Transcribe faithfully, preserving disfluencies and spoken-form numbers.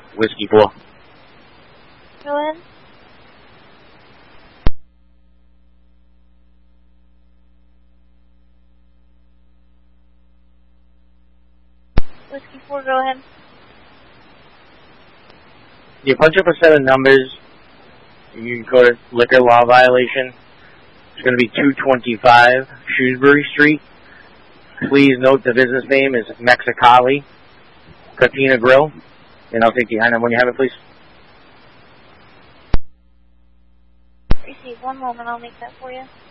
Whiskey four. Go ahead. Whiskey four, go ahead. You punch up a set of numbers, you can call it liquor law violation. It's going to be two twenty-five Shrewsbury Street. Please note the business name is Mexicali Cantina Grill. And I'll take the item when you have it, please. Receive, one moment, I'll make that for you.